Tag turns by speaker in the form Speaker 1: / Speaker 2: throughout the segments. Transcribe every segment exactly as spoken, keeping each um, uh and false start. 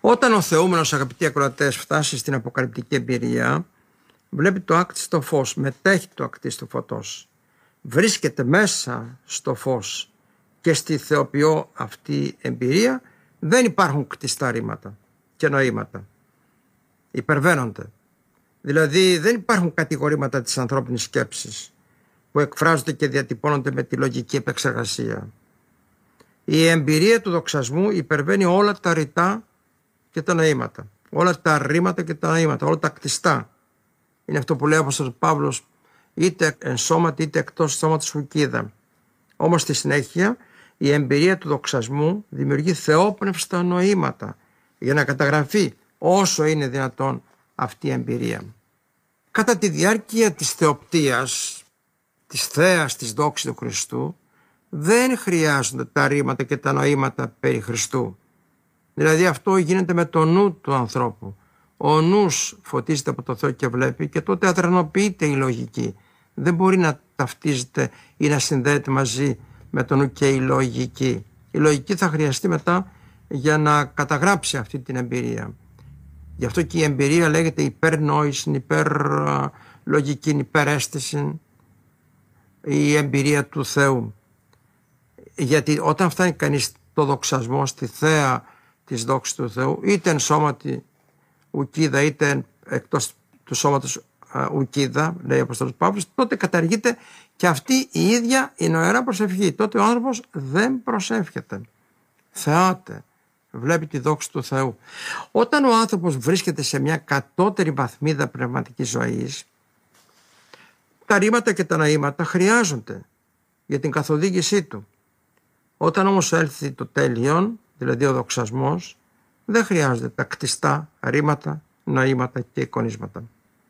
Speaker 1: Όταν ο θεούμενος, αγαπητοί ακροατές, φτάσει στην αποκαλυπτική εμπειρία, βλέπει το άκτιστο φως, μετέχει το ακτίστο φωτός, βρίσκεται μέσα στο φως και στη θεοποιώ αυτή εμπειρία δεν υπάρχουν κτιστά ρήματα και νοήματα. Υπερβαίνονται. Δηλαδή δεν υπάρχουν κατηγορήματα της ανθρώπινης σκέψης που εκφράζονται και διατυπώνονται με τη λογική επεξεργασία. Η εμπειρία του δοξασμού υπερβαίνει όλα τα ρητά και τα νοήματα, όλα τα ρήματα και τα νοήματα, όλα τα κτιστά. Είναι αυτό που λέει ο Απόστολος Παύλος, είτε εν σώματι είτε εκτός σώματος ουκίδα. Όμως στη συνέχεια η εμπειρία του δοξασμού δημιουργεί θεόπνευστα νοήματα για να καταγραφεί όσο είναι δυνατόν αυτή η εμπειρία. Κατά τη διάρκεια της θεοπτείας, της θέας της δόξης του Χριστού, δεν χρειάζονται τα ρήματα και τα νοήματα περί Χριστού. Δηλαδή αυτό γίνεται με το νου του ανθρώπου. Ο νους φωτίζεται από το Θεό και βλέπει και τότε αδρανοποιείται η λογική. Δεν μπορεί να ταυτίζεται ή να συνδέεται μαζί με το νου και η λογική. Η λογική θα χρειαστεί μετά για να καταγράψει αυτή την εμπειρία. Γι' αυτό και η εμπειρία λέγεται υπερνόηση, υπερλογική, υπεραίσθηση, η εμπειρία του Θεού. Γιατί όταν φτάνει κανείς το δοξασμό στη θέα της δόξης του Θεού, είτε εν σώματι ουκίδα είτε εκτός του σώματος ουκίδα, λέει ο Απόστολος Παύλος, τότε καταργείται και αυτή η ίδια η νοερά προσευχή. Τότε ο άνθρωπος δεν προσεύχεται, θεάται, βλέπει τη δόξη του Θεού. Όταν ο άνθρωπος βρίσκεται σε μια κατώτερη βαθμίδα πνευματικής ζωής, τα ρήματα και τα νοήματα χρειάζονται για την καθοδήγησή του. Όταν όμως έλθει το τέλειον, δηλαδή ο δοξασμός, δεν χρειάζονται τα κτιστά ρήματα, νοήματα και εικονίσματα.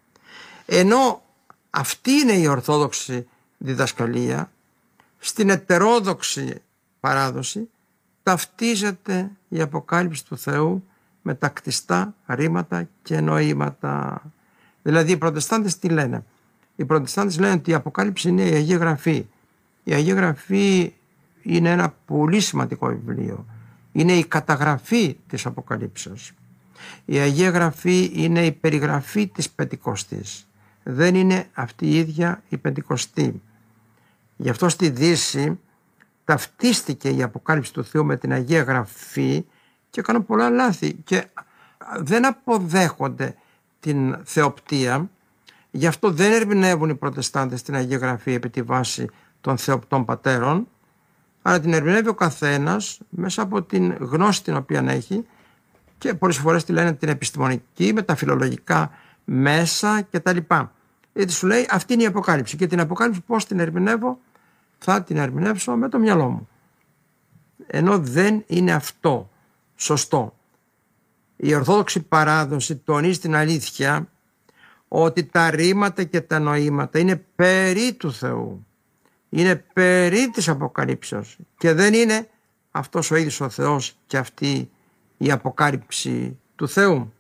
Speaker 1: Ενώ αυτή είναι η ορθόδοξη διδασκαλία, στην ετερόδοξη παράδοση ταυτίζεται η αποκάλυψη του Θεού με τα κτιστά ρήματα και νοήματα. Δηλαδή οι προτεστάντες τι λένε? Οι προτεστάντες λένε ότι η αποκάλυψη είναι η Αγία Γραφή. Η Αγία Γραφή είναι ένα πολύ σημαντικό βιβλίο. Είναι η καταγραφή της Αποκαλύψεως. Η Αγία Γραφή είναι η περιγραφή της Πεντηκοστής. Δεν είναι αυτή η ίδια η Πεντηκοστή. Γι' αυτό στη Δύση ταυτίστηκε η Αποκάλυψη του Θεού με την Αγία Γραφή και έκαναν πολλά λάθη και δεν αποδέχονται την θεοπτεία. Γι' αυτό δεν ερμηνεύουν οι Προτεστάντες την Αγία Γραφή επί τη βάση των θεοπτών πατέρων, αλλά την ερμηνεύει ο καθένας μέσα από την γνώση την οποία έχει και πολλές φορές τη λένε την επιστημονική, με τα φιλολογικά μέσα κτλ. Γιατί σου λέει αυτή είναι η Αποκάλυψη και την Αποκάλυψη πώς την ερμηνεύω? Θα την ερμηνεύσω με το μυαλό μου. Ενώ δεν είναι αυτό σωστό. Η Ορθόδοξη παράδοση τονίζει την αλήθεια ότι τα ρήματα και τα νοήματα είναι περί του Θεού. Είναι περί της Αποκαλύψεως και δεν είναι αυτός ο ίδιος ο Θεός και αυτή η αποκάλυψη του Θεού.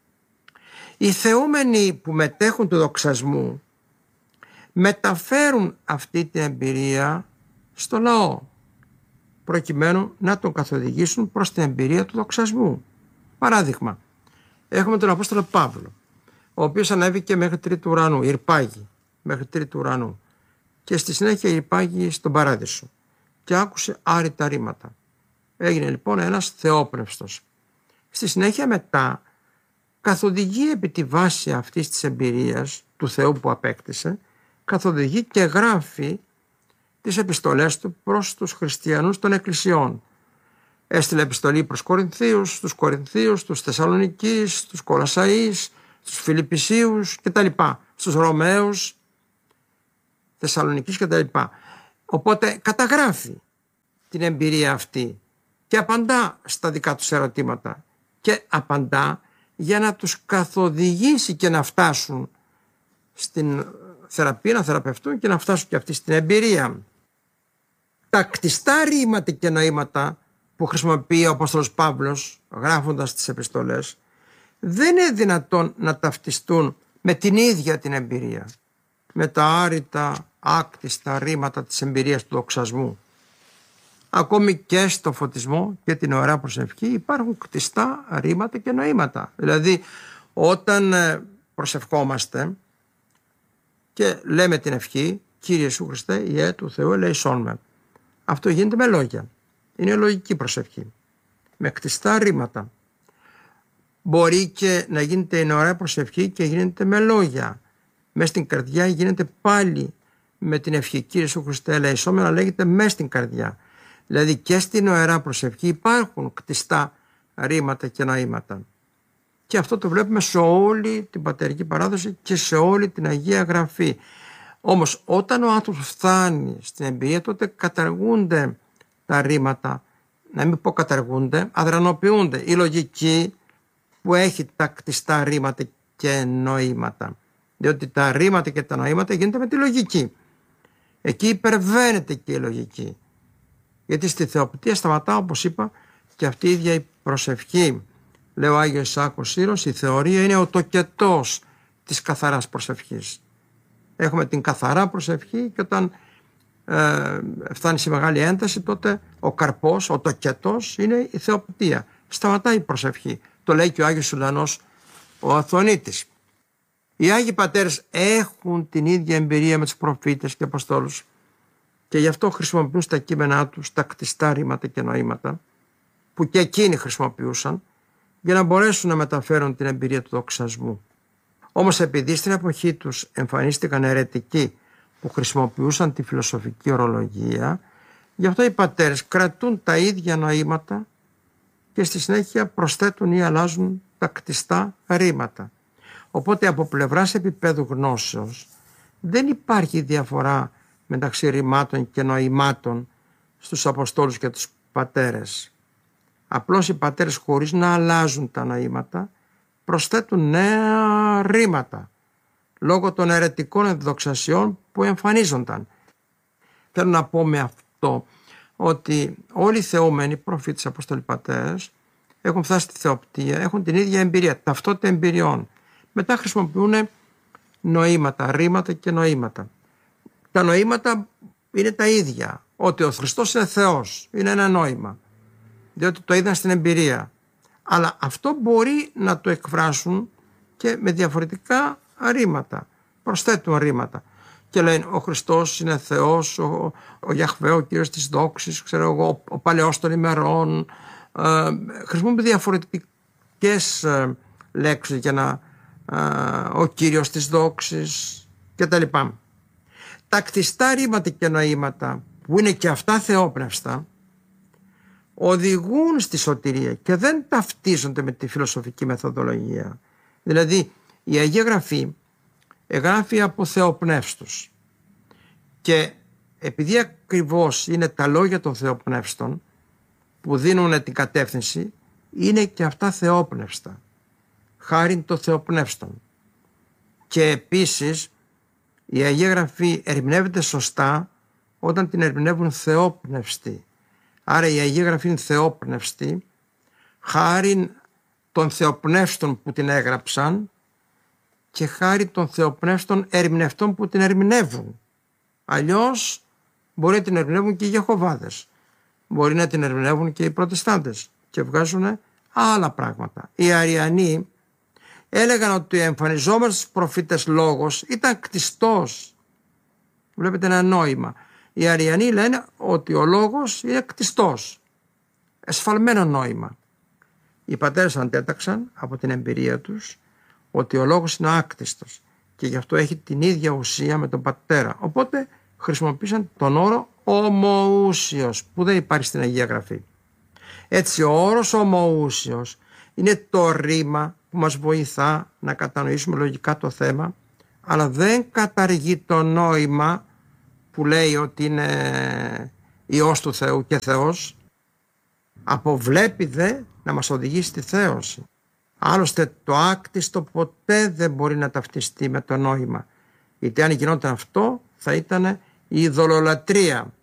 Speaker 1: Οι θεούμενοι που μετέχουν του δοξασμού μεταφέρουν αυτή την εμπειρία στο λαό προκειμένου να τον καθοδηγήσουν προς την εμπειρία του δοξασμού. Παράδειγμα, έχουμε τον Απόστολο Παύλο, ο οποίος ανέβηκε μέχρι τρίτου ουρανού, ηρπάγει μέχρι τρίτου ουρανού και στη συνέχεια ηρπάγει στον Παράδεισο και άκουσε άρρητα ρήματα. Έγινε λοιπόν ένας θεόπνευστος. Στη συνέχεια μετά καθοδηγεί επί τη βάση αυτής της εμπειρίας του Θεού που απέκτησε, καθοδηγεί και γράφει τις επιστολές του προς τους χριστιανούς των εκκλησιών. Έστειλε επιστολή προς Κορινθίους, στους Κορινθίους, στους Θεσσαλονικείς, στους Κολασσαείς, στους Φιλιππισίους κτλ. Στους Ρωμαίους, Θεσσαλονικείς κτλ. Οπότε καταγράφει την εμπειρία αυτή και απαντά στα δικά τους ερωτήματα και απαντά για να τους καθοδηγήσει και να φτάσουν στην θεραπεία, να θεραπευτούν και να φτάσουν και αυτοί στην εμπειρία. Τα κτιστά ρήματα και νοήματα που χρησιμοποιεί ο Απόστολος Παύλος γράφοντας τις επιστολές δεν είναι δυνατόν να ταυτιστούν με την ίδια την εμπειρία, με τα άρρητα άκτιστα ρήματα της εμπειρίας του δοξασμού. Ακόμη και στο φωτισμό και την ωραία προσευχή υπάρχουν κτιστά ρήματα και νοήματα. Δηλαδή όταν προσευχόμαστε και λέμε την ευχή Κύριε Ιησού Χριστέ, Ιε του Θεού ελεησόν με. Αυτό γίνεται με λόγια. Είναι λογική προσευχή. Με κτιστά ρήματα. Μπορεί και να γίνεται η ωραία προσευχή και γίνεται με λόγια. Μες στην καρδιά γίνεται πάλι με την ευχή Κύριε Ιησού Χριστέ ελεησόν με, να λέγεται μες στην καρδιά. Δηλαδή και στην ωραία προσευχή υπάρχουν κτιστά ρήματα και νοήματα. Και αυτό το βλέπουμε σε όλη την πατερική παράδοση και σε όλη την Αγία Γραφή. Όμως όταν ο άνθρωπος φτάνει στην εμπειρία, τότε καταργούνται τα ρήματα, να μην πω καταργούνται, αδρανοποιούνται η λογική που έχει τα κτιστά ρήματα και νοήματα. Διότι τα ρήματα και τα νοήματα γίνονται με τη λογική. Εκεί υπερβαίνεται και η λογική. Γιατί στη θεοπτία σταματά, όπως είπα, και αυτή η ίδια η προσευχή. Λέει ο Άγιος Ισάκος Σύρος, η θεωρία είναι ο τοκετός της καθαράς προσευχής. Έχουμε την καθαρά προσευχή και όταν ε, φτάνει σε μεγάλη ένταση, τότε ο καρπός, ο τοκετός είναι η θεοπτία. Σταματάει η προσευχή. Το λέει και ο Άγιος Ουλανός ο Αθωνίτης. Οι Άγιοι Πατέρες έχουν την ίδια εμπειρία με τους προφήτες και αποστόλους και γι' αυτό χρησιμοποιούν στα κείμενά τους τα κτιστά ρήματα και νοήματα που και εκείνοι χρησιμοποιούσαν για να μπορέσουν να μεταφέρουν την εμπειρία του δοξασμού. Όμως επειδή στην εποχή τους εμφανίστηκαν αιρετικοί που χρησιμοποιούσαν τη φιλοσοφική ορολογία, γι' αυτό οι πατέρες κρατούν τα ίδια νοήματα και στη συνέχεια προσθέτουν ή αλλάζουν τα κτιστά ρήματα. Οπότε από πλευράς επίπεδου γνώσεως δεν υπάρχει διαφορά μεταξύ ρημάτων και νοημάτων στους Αποστόλους και τους πατέρες. Απλώς οι πατέρες, χωρίς να αλλάζουν τα νοήματα, προσθέτουν νέα ρήματα λόγω των αιρετικών ενδοξασιών που εμφανίζονταν. Θέλω να πω με αυτό ότι όλοι οι θεούμενοι προφήτες, Απόστολοι, πατέρες έχουν φτάσει στη θεοπτία, έχουν την ίδια εμπειρία, ταυτότητα εμπειριών. Μετά χρησιμοποιούν νοήματα, ρήματα και νοήματα. Τα νοήματα είναι τα ίδια. Ότι ο Χριστός είναι Θεός, είναι ένα νόημα, διότι το είδαν στην εμπειρία. Αλλά αυτό μπορεί να το εκφράσουν και με διαφορετικά ρήματα. Προσθέτουν ρήματα. Και λένε ο Χριστός είναι Θεός, ο, ο Γιαχβέ, ο Κύριος της δόξης, ξέρω εγώ, ο Παλαιός των ημερών. Ε, χρησιμοποιούν διαφορετικές ε, λέξεις για να ε, ο Κύριος της δόξης κτλ. Τα κτιστά ρήματα και νοήματα που είναι και αυτά θεόπνευστα οδηγούν στη σωτηρία και δεν ταυτίζονται με τη φιλοσοφική μεθοδολογία. Δηλαδή η Αγία Γραφή εγγράφει από θεοπνεύστους και επειδή ακριβώς είναι τα λόγια των θεοπνεύστων που δίνουν την κατεύθυνση, είναι και αυτά θεόπνευστα χάριν των θεοπνεύστων. Και επίσης η Αγία Γραφή ερμηνεύεται σωστά όταν την ερμηνεύουν θεόπνευστοι. Άρα η Αγία Γραφή είναι θεόπνευστη χάριν των θεοπνεύστων που την έγραψαν και χάρη των θεοπνεύστων ερμηνευτών που την ερμηνεύουν. Αλλιώς μπορεί να την ερμηνεύουν και οι Γεχοβάδες, μπορεί να την ερμηνεύουν και οι Προτεστάντες και βγάζουν άλλα πράγματα. Οι Αριανοί έλεγαν ότι ο εμφανιζόμενος στους προφήτες λόγος ήταν κτιστός. Βλέπετε ένα νόημα. Οι Αριανοί λένε ότι ο λόγος είναι κτιστός. Εσφαλμένο νόημα. Οι πατέρες αντέταξαν από την εμπειρία τους ότι ο λόγος είναι άκτιστος και γι' αυτό έχει την ίδια ουσία με τον πατέρα. Οπότε χρησιμοποίησαν τον όρο ομοούσιος που δεν υπάρχει στην Αγία Γραφή. Έτσι ο όρος ομοούσιος είναι το ρήμα που μας βοηθά να κατανοήσουμε λογικά το θέμα, αλλά δεν καταργεί το νόημα που λέει ότι είναι Υιός του Θεού και Θεός. Αποβλέπει δε να μας οδηγήσει στη θέωση. Άλλωστε το άκτιστο ποτέ δεν μπορεί να ταυτιστεί με το νόημα, γιατί αν γινόταν αυτό θα ήταν η ειδωλολατρία.